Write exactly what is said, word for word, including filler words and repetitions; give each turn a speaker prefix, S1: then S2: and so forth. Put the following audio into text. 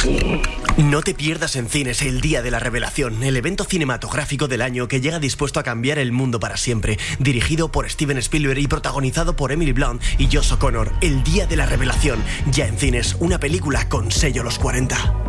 S1: No te pierdas en cines el Día de la Revelación, el evento cinematográfico del año que llega dispuesto a cambiar el mundo para siempre. Dirigido por Steven Spielberg y protagonizado por Emily Blunt y Josh O'Connor. El Día de la Revelación, ya en cines, una película con sello Los cuarenta.